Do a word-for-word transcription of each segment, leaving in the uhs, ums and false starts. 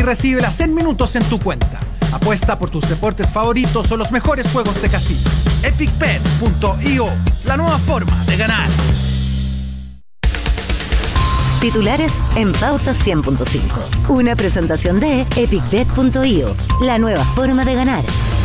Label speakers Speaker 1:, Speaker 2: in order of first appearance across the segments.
Speaker 1: recíbelas en minutos en tu cuenta. Apuesta por tus deportes favoritos o los mejores juegos de casino. epic bet punto io, la nueva forma de ganar.
Speaker 2: Titulares en Pauta cien punto cinco. Una presentación de epic bet punto io, la nueva forma de ganar.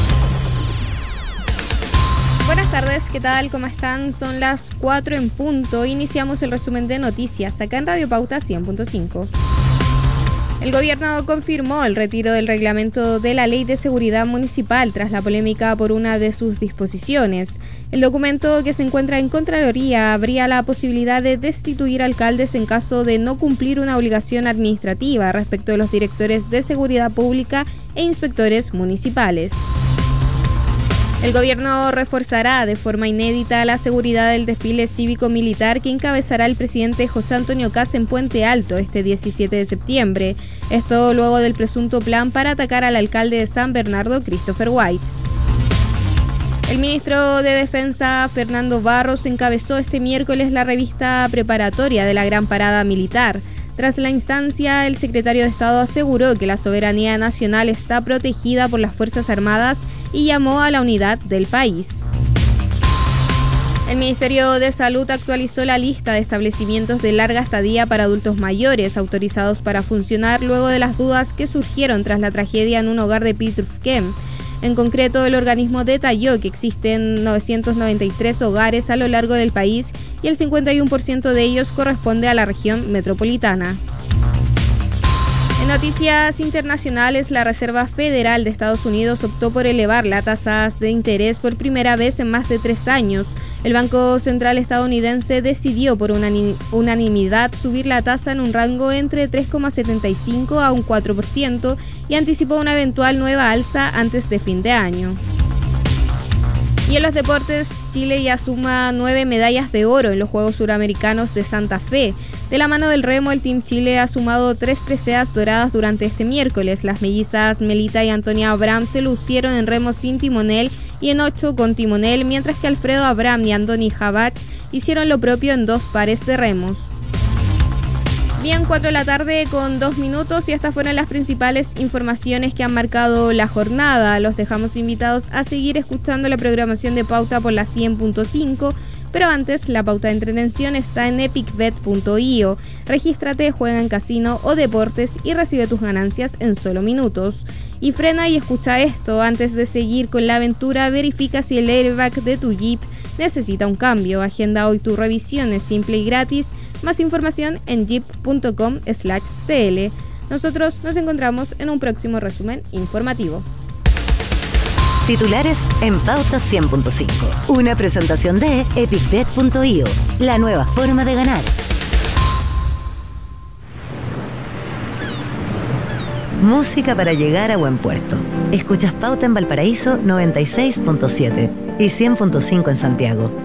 Speaker 3: Buenas tardes, ¿qué tal? ¿Cómo están? Son las cuatro en punto. Iniciamos el resumen de noticias acá en Radio Pauta cien punto cinco. El gobierno confirmó el retiro del reglamento de la Ley de Seguridad Municipal tras la polémica por una de sus disposiciones. El documento, que se encuentra en Contraloría, abría la posibilidad de destituir alcaldes en caso de no cumplir una obligación administrativa respecto de los directores de seguridad pública e inspectores municipales. El gobierno reforzará de forma inédita la seguridad del desfile cívico-militar que encabezará el presidente José Antonio Kast en Puente Alto este diecisiete de septiembre. Esto luego del presunto plan para atacar al alcalde de San Bernardo, Christopher White. El ministro de Defensa, Fernando Barros, encabezó este miércoles la revista preparatoria de la Gran Parada Militar. Tras la instancia, el secretario de Estado aseguró que la soberanía nacional está protegida por las Fuerzas Armadas y llamó a la unidad del país. El Ministerio de Salud actualizó la lista de establecimientos de larga estadía para adultos mayores autorizados para funcionar luego de las dudas que surgieron tras la tragedia en un hogar de Pitrufquén. En concreto, el organismo detalló que existen novecientos noventa y tres hogares a lo largo del país y el cincuenta y uno por ciento de ellos corresponde a la región metropolitana. En noticias internacionales, la Reserva Federal de Estados Unidos optó por elevar las tasas de interés por primera vez en más de tres años. El Banco Central estadounidense decidió por unanimidad subir la tasa en un rango entre tres coma setenta y cinco a un cuatro por ciento y anticipó una eventual nueva alza antes de fin de año. Y en los deportes, Chile ya suma nueve medallas de oro en los Juegos Suramericanos de Santa Fe. De la mano del remo, el Team Chile ha sumado tres preseas doradas durante este miércoles. Las mellizas Melita y Antonia Abraham se lucieron en remo sin timonel y en ocho con timonel, mientras que Alfredo Abraham y Andoni Javach hicieron lo propio en dos pares de remos. Bien, cuatro de la tarde con dos minutos y estas fueron las principales informaciones que han marcado la jornada. Los dejamos invitados a seguir escuchando la programación de Pauta por la cien punto cinco, pero antes la pauta de entretención está en epic bet punto io. Regístrate, juega en casino o deportes y recibe tus ganancias en solo minutos. Y frena y escucha esto: antes de seguir con la aventura, verifica si el airbag de tu Jeep necesita un cambio. Agenda hoy tu revisión, es simple y gratis. Más información en jeep punto com slash cl. Nosotros nos encontramos en un próximo resumen informativo.
Speaker 2: Titulares en Pauta cien punto cinco. Una presentación de epic bet punto io, la nueva forma de ganar. Música para llegar a buen puerto. Escuchas Pauta en Valparaíso noventa y seis punto siete y cien punto cinco en Santiago.